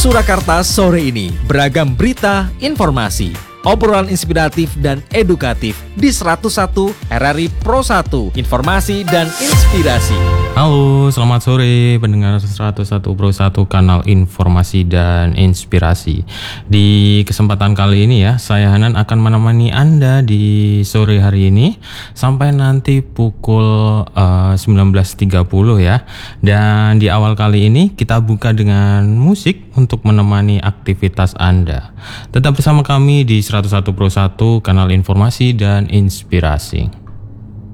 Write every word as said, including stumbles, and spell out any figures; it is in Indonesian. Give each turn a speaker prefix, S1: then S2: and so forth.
S1: Surakarta sore ini, beragam berita, informasi, obrolan inspiratif dan edukatif di seratus satu R R I Pro satu, informasi dan inspirasi.
S2: Halo, selamat sore pendengar seratus satu Pro satu kanal informasi dan inspirasi. Di kesempatan kali ini ya, saya Hanan akan menemani Anda di sore hari ini sampai nanti pukul uh, sembilan belas tiga puluh ya. Dan di awal kali ini kita buka dengan musik untuk menemani aktivitas Anda. Tetap bersama kami di seratus satu Pro satu kanal informasi dan inspirasi.